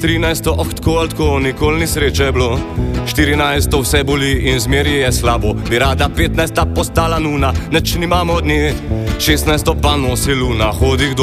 13 tako ali tako, nikoli ni sreče bilo. 14 vse boli in zmeri je slabo. Bi rada 15 postala nuna, neč nimamo od nje. 16 pa nosi luna, hodi kdo